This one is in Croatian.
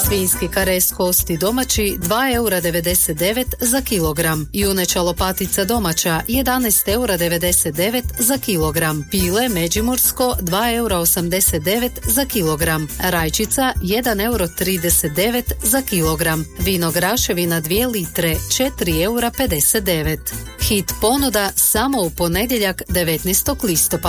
Svinjski karez kosti domaći 2,99 € za kilogram. Juneća lopatica domaća 11,99 € za kilogram. Pile međimursko 2,89 € za kilogram. Rajčica 1,39 € za kilogram. Vino Graševina 2 litre 4,59 €. Hit ponuda samo u ponedjeljak 19. listopada.